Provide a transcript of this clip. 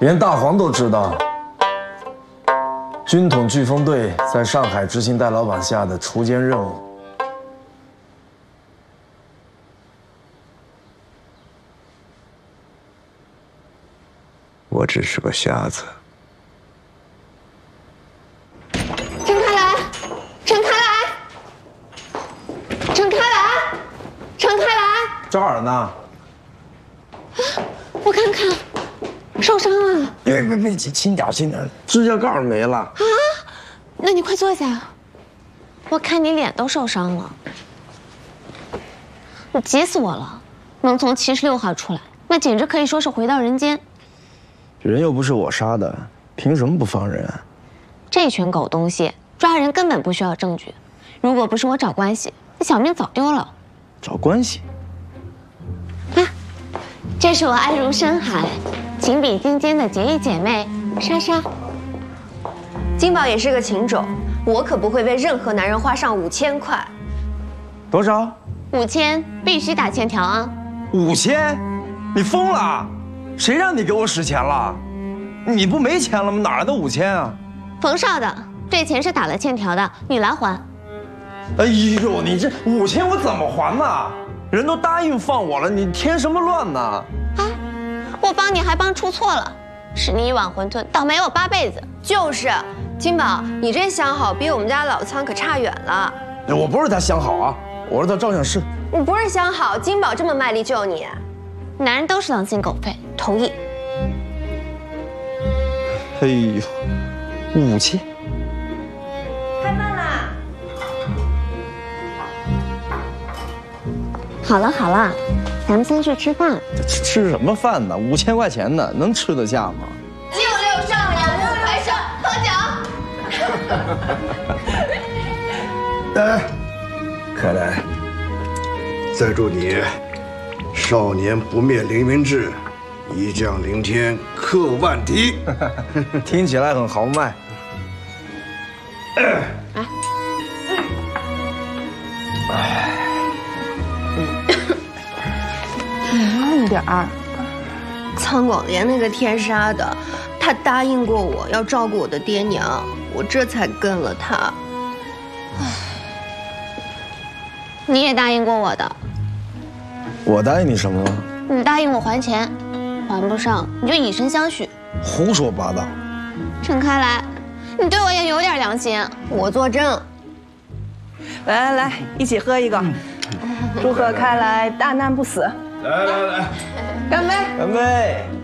连大黄都知道，军统飓风队在上海执行戴老板下的锄奸任务。 我只是个瞎子。 撑开来，撑开来，撑开来，撑开来！ 这儿呢。 我看看，受伤了。 别，轻点，轻点，指甲盖没了。啊？ 那你快坐下。我看你脸都受伤了，你急死我了！能从76号出来，那简直可以说是回到人间。 人又不是我杀的，凭什么不放人？ 这群狗东西抓人根本不需要证据，如果不是我找关系，那小命早丢了。 找关系？ 啊，这是我爱如深海、情比金坚的结义姐妹莎莎。 金宝也是个情种，我可不会为任何男人花上5000块。 多少 ？5000，必须打欠条啊 ！5000？你疯了？谁让你给我使钱了？你不没钱了吗？哪来的5000啊？ 冯少的，这钱是打了欠条的，你来还。 哎呦，你这5000我怎么还呢？人都答应放我了，你添什么乱呢？ 啊，我帮你还帮出错了，吃你一碗馄饨，倒霉我8辈子。 就是，金宝，你这相好比我们家老仓可差远了。 我不是他相好啊，我是他照相师。 你不是相好，金宝这么卖力救你。 男人都是狼心狗肺， 同意。 哎呦，5000， 开饭啦！ 好了好了，咱们先去吃饭。 吃什么饭呢？5000块钱呢，能吃得下吗 ？66上2路回生，喝酒。 哎，开来，再祝你少年不灭凌云志，一将凌天克万敌。 听起来很豪迈。 慢点儿。 仓广联那个天杀的，他答应过我要照顾我的爹娘，我这才跟了他。 你也答应过我的。 我答应你什么了？ 你答应我还钱，还不上你就以身相许。 胡说八道！ 陈开来，你对我也有点良心。 我作证。 来，一起喝一个，祝贺开来大难不死。 来， 干杯！ 干杯！